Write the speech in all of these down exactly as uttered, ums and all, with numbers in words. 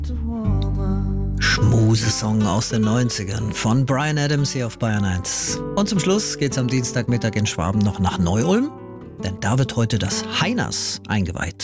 Schmusesong aus den neunzigern von Bryan Adams hier auf Bayern eins. Und zum Schluss geht's am Dienstagmittag in Schwaben noch nach Neu-Ulm, denn da wird heute das Heiners eingeweiht.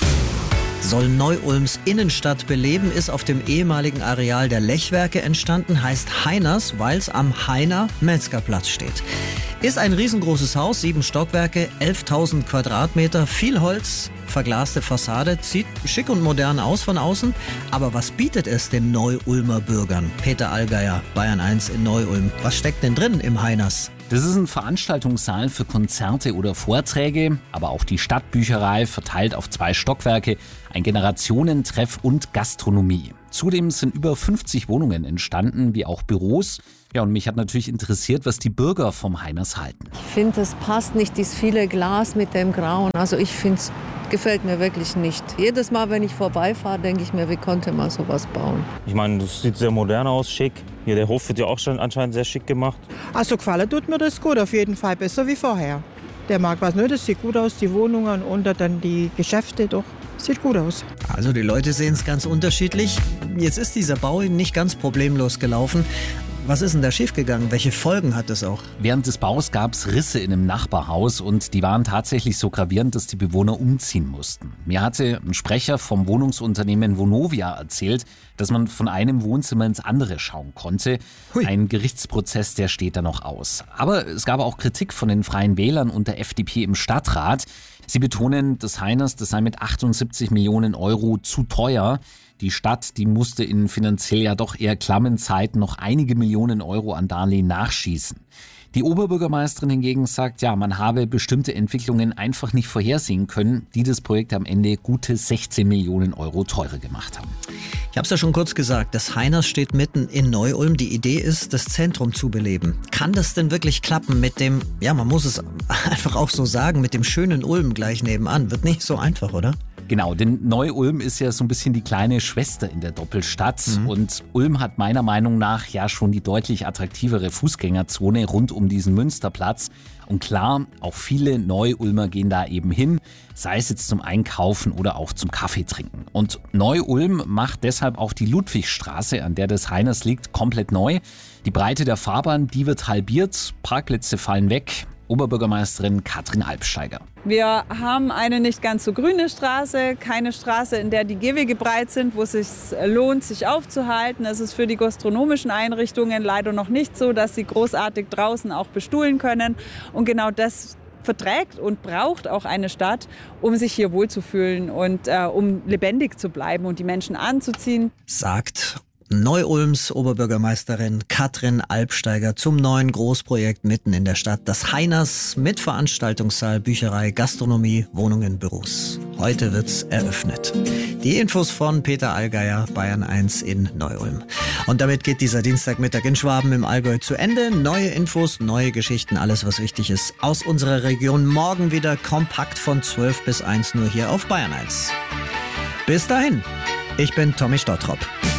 Soll Neu-Ulms Innenstadt beleben, ist auf dem ehemaligen Areal der Lechwerke entstanden, heißt Heiners, weil es am Heiner Metzgerplatz steht. Ist ein riesengroßes Haus, sieben Stockwerke, elftausend Quadratmeter, viel Holz, verglaste Fassade, sieht schick und modern aus von außen. Aber was bietet es den Neu-Ulmer Bürgern? Peter Allgeier, Bayern eins in Neu-Ulm. Was steckt denn drin im Heiners? Das ist ein Veranstaltungssaal für Konzerte oder Vorträge, aber auch die Stadtbücherei verteilt auf zwei Stockwerke, ein Generationentreff und Gastronomie. Zudem sind über fünfzig Wohnungen entstanden, wie auch Büros. Ja, und mich hat natürlich interessiert, was die Bürger vom Heiners halten. Ich finde, es passt nicht, dieses viele Glas mit dem Grauen. Also ich finde es gefällt mir wirklich nicht. Jedes Mal, wenn ich vorbeifahre, denke ich mir, wie konnte man sowas bauen? Ich meine, das sieht sehr modern aus, schick. Hier, der Hof wird ja auch schon anscheinend sehr schick gemacht. Also gefallen tut mir das gut, auf jeden Fall besser wie vorher. Der Marktplatz, ne, das sieht gut aus, die Wohnungen und dann die Geschäfte, doch, sieht gut aus. Also die Leute sehen es ganz unterschiedlich. Jetzt ist dieser Bau nicht ganz problemlos gelaufen. Was ist denn da schiefgegangen? Welche Folgen hat das auch? Während des Baus gab es Risse in einem Nachbarhaus und die waren tatsächlich so gravierend, dass die Bewohner umziehen mussten. Mir hatte ein Sprecher vom Wohnungsunternehmen Vonovia erzählt, dass man von einem Wohnzimmer ins andere schauen konnte. Hui. Ein Gerichtsprozess, der steht da noch aus. Aber es gab auch Kritik von den Freien Wählern und der F D P im Stadtrat. Sie betonen, das Heiners, das sei mit achtundsiebzig Millionen Euro zu teuer. Die Stadt, die musste in finanziell ja doch eher klammen Zeiten noch einige Millionen Euro an Darlehen nachschießen. Die Oberbürgermeisterin hingegen sagt, ja, man habe bestimmte Entwicklungen einfach nicht vorhersehen können, die das Projekt am Ende gute sechzehn Millionen Euro teurer gemacht haben. Ich habe es ja schon kurz gesagt, das Heiners steht mitten in Neu-Ulm. Die Idee ist, das Zentrum zu beleben. Kann das denn wirklich klappen mit dem, ja, man muss es einfach auch so sagen, mit dem schönen Ulm gleich nebenan? Wird nicht so einfach, oder? Genau, denn Neu-Ulm ist ja so ein bisschen die kleine Schwester in der Doppelstadt. Mhm. Und Ulm hat meiner Meinung nach ja schon die deutlich attraktivere Fußgängerzone rund um diesen Münsterplatz. Und klar, auch viele Neu-Ulmer gehen da eben hin, sei es jetzt zum Einkaufen oder auch zum Kaffee trinken. Und Neu-Ulm macht deshalb auch die Ludwigstraße, an der das Heiners liegt, komplett neu. Die Breite der Fahrbahn, die wird halbiert, Parkplätze fallen weg. Oberbürgermeisterin Katrin Alpsteiger. Wir haben eine nicht ganz so grüne Straße, keine Straße, in der die Gehwege breit sind, wo es sich lohnt, sich aufzuhalten. Es ist für die gastronomischen Einrichtungen leider noch nicht so, dass sie großartig draußen auch bestuhlen können. Und genau das verträgt und braucht auch eine Stadt, um sich hier wohlzufühlen und äh, um lebendig zu bleiben und die Menschen anzuziehen. Sagt Neu-Ulms Oberbürgermeisterin Katrin Alpsteiger zum neuen Großprojekt mitten in der Stadt. Das Heiners mit Veranstaltungssaal, Bücherei, Gastronomie, Wohnungen, Büros. Heute wird's eröffnet. Die Infos von Peter Allgeier, Bayern eins in Neu-Ulm. Und damit geht dieser Dienstagmittag in Schwaben im Allgäu zu Ende. Neue Infos, neue Geschichten, alles was wichtig ist aus unserer Region. Morgen wieder kompakt von zwölf bis eins nur hier auf Bayern eins. Bis dahin, ich bin Tommy Stottrop.